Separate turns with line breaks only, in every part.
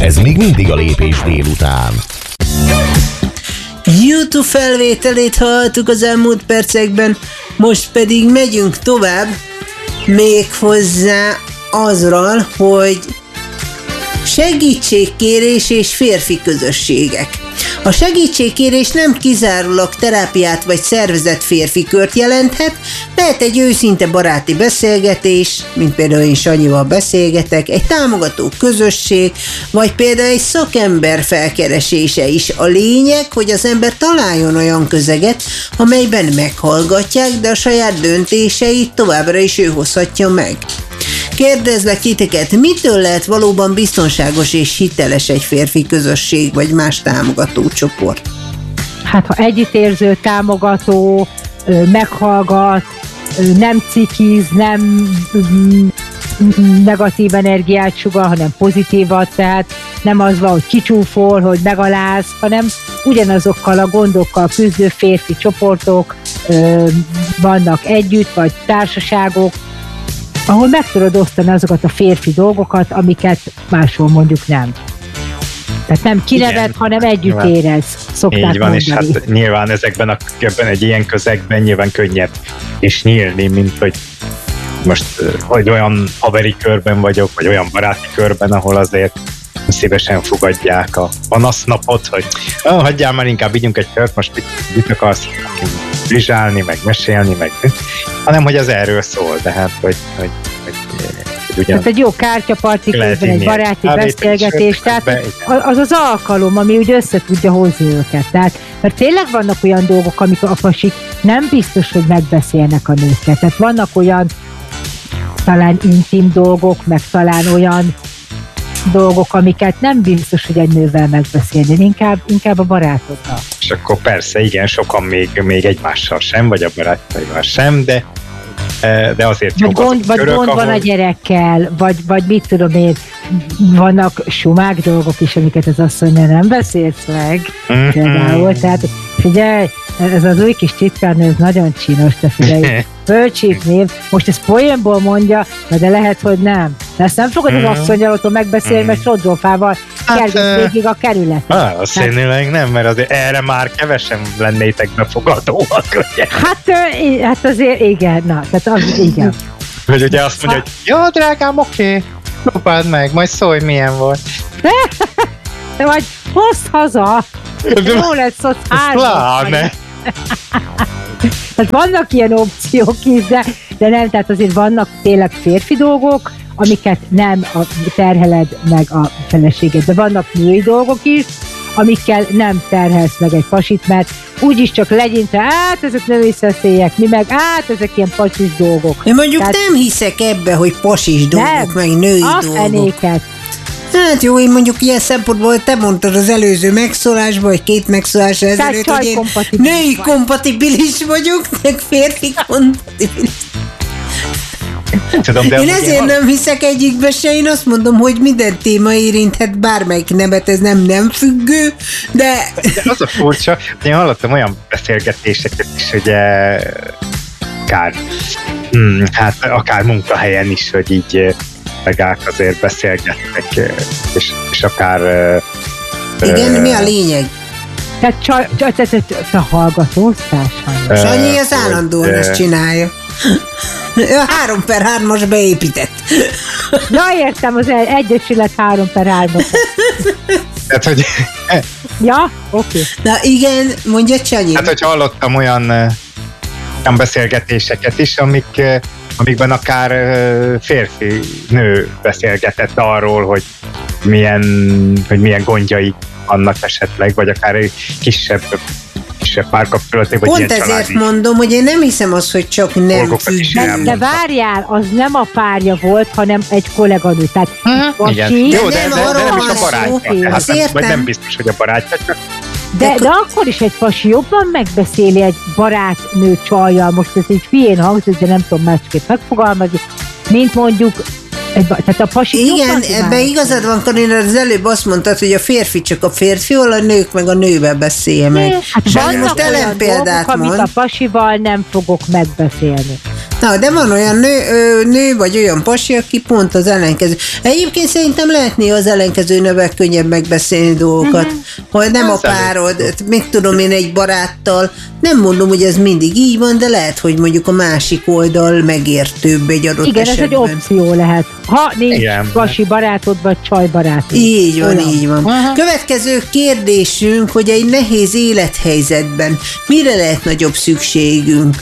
Ez még mindig a Lépés délután.
YouTube felvételét hallottuk az elmúlt percekben, most pedig megyünk tovább, méghozzá azról, hogy segítségkérés és férfi közösségek. A segítségkérés nem kizárólag terápiát vagy szervezett férfi kört jelenthet, lehet egy őszinte baráti beszélgetés, mint például én Sanyival beszélgetek, egy támogató közösség, vagy például egy szakember felkeresése is. A lényeg, hogy az ember találjon olyan közeget, amelyben meghallgatják, de a saját döntéseit továbbra is ő hozhatja meg. Kérdezlek titeket, mitől lehet valóban biztonságos és hiteles egy férfi közösség, vagy más támogató csoport?
Hát ha együttérző, támogató, meghallgat, nem cikiz, nem negatív energiát sugal, hanem pozitívat, tehát nem az van, hogy kicsúfol, hogy megaláz, hanem ugyanazokkal a gondokkal küzdő férfi csoportok vannak együtt, vagy társaságok, ahol meg tudod osztani azokat a férfi dolgokat, amiket máshol mondjuk nem. Tehát nem kinevet, hanem együtt érez, szokták
így van,
mondani.
és hát nyilván ebben egy ilyen közegben nyilván könnyebb és nyílni, mint hogy most hogy olyan haveri körben vagyok, vagy olyan baráti körben, ahol azért szívesen fogadják a panasznapot, hogy hagyjál már, inkább vigyünk egy kört, most mit akarsz vizsgálni, meg mesélni, meg hanem hogy az erről szól, de hát, hogy ugyan...
Tehát egy jó kártyaparti közben, egy baráti beszélgetés, tehát az az alkalom, ami úgy össze tudja hozni őket. Tehát, mert tényleg vannak olyan dolgok, amikor a pasik nem biztos, hogy megbeszélnek a nőkkel. Tehát vannak olyan talán intim dolgok, meg talán olyan dolgok, amiket nem biztos, hogy egy nővel megbeszélni, inkább a barátoddal.
És akkor persze, igen, sokan még egymással sem, vagy a barátaival sem, de azért
vagy gond van a gyerekkel, vagy mit tudom én, vannak sumák dolgok is, amiket az asszonya nem beszélsz meg, például, tehát figyelj, ez az új kis titkárnő, ez nagyon csinos, te figyelj, fölcsípni, most ezt poénból mondja, de lehet, hogy nem. De ezt nem fogod az asszonnyal otthon megbeszélni, mert sodrófával kerget végig a kerület.
Valószínűleg nem, mert azért erre már kevesen lennétek befogadóak, ugye?
Hát azért igen, na, tehát az igen.
Hogy ugye azt mondja, hogy jó, drágám, oké, próbáld meg, majd szólj, milyen volt.
De vagy hozd haza, jó lesz az
pláne.
Tehát vannak ilyen opciók is, de nem, tehát azért vannak tényleg férfi dolgok, amiket nem terheled meg a feleséged, de vannak női dolgok is, amikkel nem terhelsz meg egy pasit, mert úgyis csak legyintve, ezek női szeszélyek, mi meg, ezek ilyen pasis dolgok.
Én mondjuk tehát, nem hiszek ebbe, hogy pasis dolgok, meg női dolgok. Fenéket. Hát jó, én mondjuk ilyen szempontból, te mondtad az előző megszólásban, vagy 2 megszólás ezelőtt, hogy én női kompatibilis vagyok, meg férfi kompatibilis.
Tudom,
én ezért nem hiszek egyikbe se, én azt mondom, hogy minden téma érinthet bármelyik nevet, ez nem függő, de
az a furcsa, hogy én hallottam olyan beszélgetéseket is, hogy akár munkahelyen is, hogy így legák azért beszélgettek, és akár...
Igen, mi a lényeg?
Tehát te hallgatóztál, Sanyi?
Sanyi az állandóan ezt csinálja. 3x3-as beépített.
Ja, értem, az egyesület 3x3-as.
Tehát, hogy...
Ja, oké.
Na igen, mondja Sanyi.
Hát, hogy hallottam olyan beszélgetéseket is, amikben akár férfi-nő beszélgetett arról, hogy milyen gondjai vannak esetleg, vagy akár egy kisebb párkapcsolatok, vagy
pont ezért mondom, hogy én nem hiszem azt, hogy csak nem függ.
De várjál, az nem a párja volt, hanem egy kolléganő. Tehát
igen. Jó, de nem is a barátja. Hát nem biztos, hogy a barátja, csak
de akkor is egy pasi jobban megbeszéli egy barátnő csajjal, most ez így hülyén hangzik, de nem tudom másképp megfogalmazni, mint mondjuk tehát a pasi.
Igen, ebben igazad van, Karina, az előbb azt mondtad, hogy a férfi csak a férfival, a nők meg a nővel beszélje meg.
Hát vannak most olyan dolgok, amit a pasival nem fogok megbeszélni.
Na, de van olyan nő vagy olyan pasi, aki pont az ellenkező. Egyébként szerintem lehetné az ellenkező nővel könnyebb megbeszélni dolgokat, hogy nem a párod, mit tudom én, egy baráttal. Nem mondom, hogy ez mindig így van, de lehet, hogy mondjuk a másik oldal megértőbb egy adott esetben.
Ez egy opció lehet. Ha nincs pasi barátod, vagy csaj barátod.
Így van, így van. Következő kérdésünk, hogy egy nehéz élethelyzetben mire lehet nagyobb szükségünk?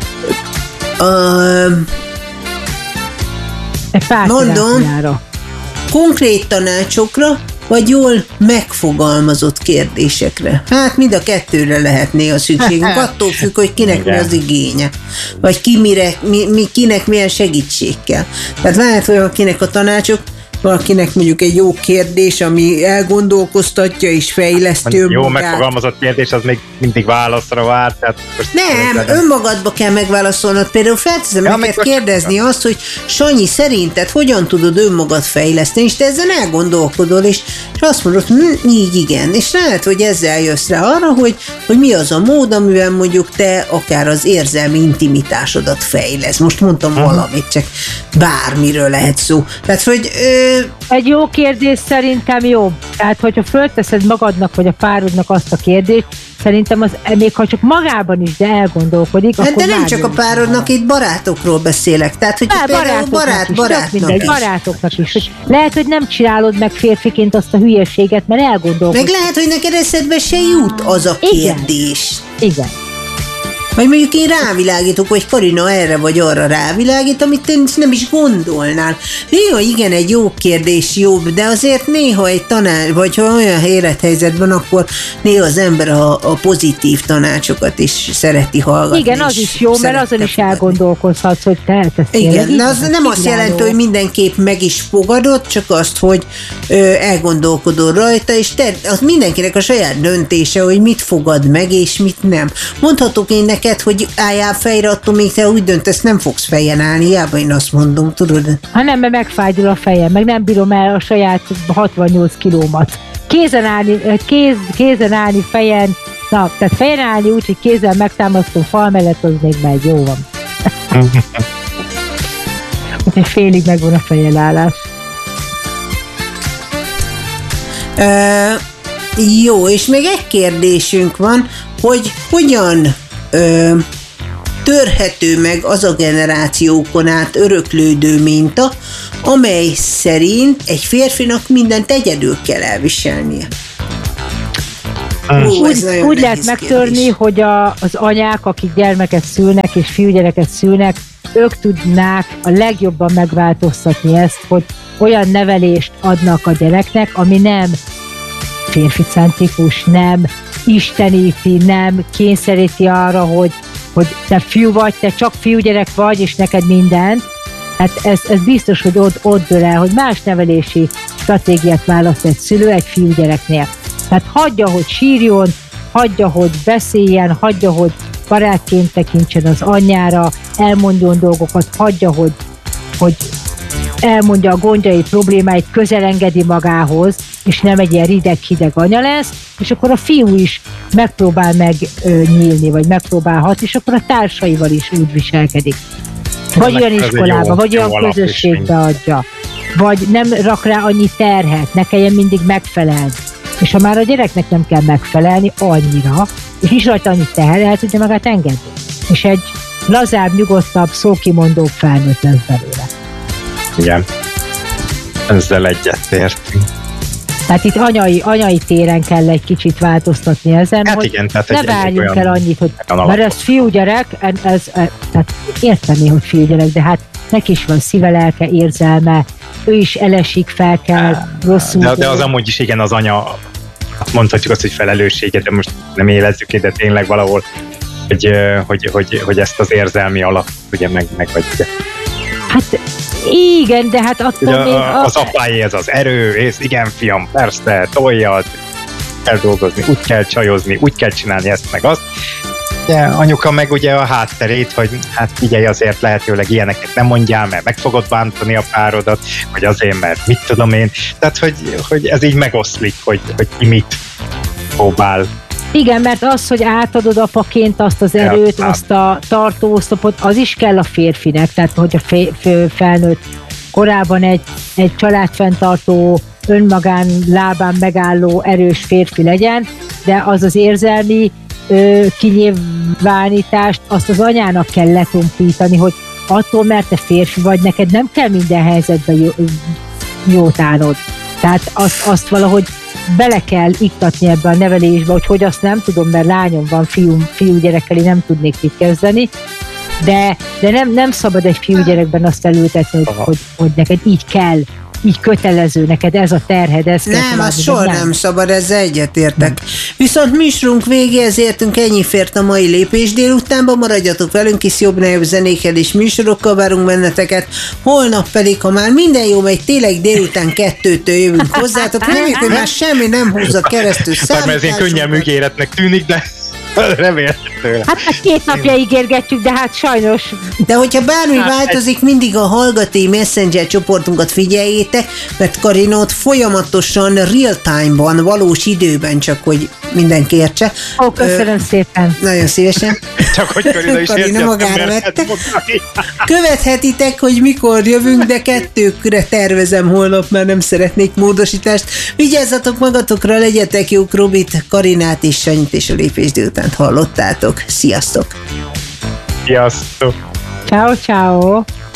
Mondom, konkrét tanácsokra, vagy jól megfogalmazott kérdésekre. Hát mind a kettőre lehetné a szükségünk, attól függ, hogy kinek mi az igénye, vagy kinek milyen segítség kell. Tehát lehet, hogy akinek a tanácsok, valakinek mondjuk egy jó kérdés, ami elgondolkoztatja és fejlesztő
jó magát. Megfogalmazott kérdés, az még mindig válaszra vár.
Nem, önmagadba kell megválaszolnod. Például felteszem neked kérdezni azt, hogy Sanyi, szerinted hogyan tudod önmagad fejleszteni, és te ezen elgondolkodol, és azt mondod, így igen. És lehet, hogy ezzel jössz rá arra, hogy mi az a mód, amivel mondjuk te akár az érzelmi intimitásodat fejlesz. Most mondtam valamit, csak bármiről lehet szó. Tehát, hogy
egy jó kérdés szerintem jobb. Tehát, hogyha fölteszed magadnak, vagy a párodnak azt a kérdést, szerintem az, még ha csak magában is, de elgondolkodik,
hát
akkor
de nem csak a párodnak, itt barátokról beszélek. Tehát, hogy például barátoknak is. Hogy
lehet, hogy nem csinálod meg férfiként azt a hülyeséget, mert elgondolkodsz.
Meg lehet, hogy neked eszedbe se jut az a kérdés.
Igen.
Vagy mondjuk én rávilágítok, hogy Karina erre vagy arra rávilágít, amit te nem is gondolnál. Néha igen, egy jó kérdés jobb, de azért néha egy tanács, vagy ha olyan élethelyzetben, akkor néha az ember a pozitív tanácsokat is szereti hallgatni.
Igen, az is jó, mert azon is elgondolkozhatsz, hogy te eltesztél.
Igen, de az nem azt jelenti, hogy mindenképp meg is fogadod, csak azt, hogy elgondolkodol rajta, és az mindenkinek a saját döntése, hogy mit fogad meg, és mit nem. Mondhatok én neked, hogy álljál fejre, attól még te úgy döntesz, nem fogsz fejen állni, hiába én azt mondom, tudod?
Ha nem, mert megfájdul a fejem, meg nem bírom el a saját 68 kilómat. Kézen állni fejen, tehát fejen állni úgy, hogy kézzel megtámasztom fal mellett, az még megy, jó van. Úgyhogy félig megvan a fejen állás.
Jó, és még egy kérdésünk van, hogy hogyan törhető meg az a generációkon át öröklődő minta, amely szerint egy férfinak mindent egyedül kell elviselnie.
Úgy lehet megtörni, kérdés. Hogy az anyák, akik gyermeket szülnek és fiúgyereket szülnek, ők tudnák a legjobban megváltoztatni ezt, hogy olyan nevelést adnak a gyereknek, ami nem férficentrikus, nem isteníti, nem kényszeríti arra, hogy te fiú vagy, te csak fiúgyerek vagy, és neked mindent. Hát ez biztos, hogy ott dől el, hogy más nevelési stratégiát választ egy szülő egy fiúgyereknél. Tehát hagyja, hogy sírjon, hagyja, hogy beszéljen, hagyja, hogy barátként tekintsen az anyjára, elmondjon dolgokat, hagyja, hogy elmondja a gondjait, problémáit, közelengedi magához, és nem egy ilyen rideg-hideg anya lesz, és akkor a fiú is megpróbál megnyílni, vagy megpróbálhat, és akkor a társaival is úgy viselkedik. Vagy olyan iskolába, vagy olyan közösségbe adja, vagy nem rak rá annyi terhet, ne kelljen mindig megfelelni. És ha már a gyereknek nem kell megfelelni annyira, és is rajta annyi teher, el tudja magát engedni. És egy lazább, nyugodtabb, szókimondóbb felnőtt lesz belőle.
Igen, ezzel egyetértünk.
Tehát itt anyai téren kell egy kicsit változtatni ezen, hát hogy igen, tehát ne várjunk el annyit, hogy mert ez fiúgyerek, tehát érteni, hogy fiúgyerek, de hát neki is van szíve, lelke, érzelme, ő is elesik, fel kell, rosszul.
De az amúgy is igen, az anya, mondhatjuk azt, hogy felelőssége, de most nem élezzük ide tényleg valahol, hogy ezt az érzelmi alapot ugye megvadja.
Hát igen, de hát attól
még... Az apáé ez az erő, és igen fiam, persze, toljad, kell dolgozni, úgy kell csajozni, úgy kell csinálni ezt meg azt. De anyuka meg ugye a hátterét, hogy hát figyelj, azért lehetőleg ilyeneket nem mondjál, mert meg fogod bántani a párodat, vagy azért, mert mit tudom én. Tehát, hogy ez így megoszlik, hogy ki mit próbál
Igen, mert az, hogy átadod apaként azt az erőt, azt a tartóoszlopot, az is kell a férfinek, tehát hogy a felnőtt korábban egy családfenntartó, önmagán lábán megálló erős férfi legyen, de az az érzelmi kinyilvánítást azt az anyának kell letompítani, hogy attól, mert te férfi vagy, neked nem kell minden helyzetben jót állnod. Tehát azt valahogy bele kell iktatni ebbe a nevelésbe, hogy azt nem tudom, mert lányom van, fiú gyerekkel, én nem tudnék mit kezdeni, de nem szabad egy fiúgyerekben azt elültetni, hogy neked így kell, így kötelező, neked ez a terhed, ez kell.
Nem, az soha nem szabad, ezzel egyetértek. Viszont műsorunk végéhez értünk, ennyi fért a mai Lépés délutánban, maradjatok velünk, és jobb-nagyobb zenékkel és műsorokkal várunk benneteket, holnap pedig, ha már minden jó megy, tényleg délután 2-től jövünk hozzátok, reméljük, hogy már semmi nem húzza keresztül
számításunkat. Mert ez én könnyen ígéretnek tűnik, de remélhetően.
Hát már 2 napja ígérgetjük, de hát sajnos.
De hogyha bármi változik, mindig a hallgatói Messenger csoportunkat figyeljétek, mert Karinót folyamatosan real time-ban, valós időben, csak hogy mindenki értse.
Ó, köszönöm szépen.
Nagyon szívesen.
Csak hogy Karina is
Karina magára vette. Követhetitek, hogy mikor jövünk, de 2-kre tervezem holnap, mert nem szeretnék módosítást. Vigyázzatok magatokra, legyetek jók, Robit, Karinát és Sanyit és a Lépés délutánt hallottátok. Sziasztok!
Sziasztok!
Ciao, ciao!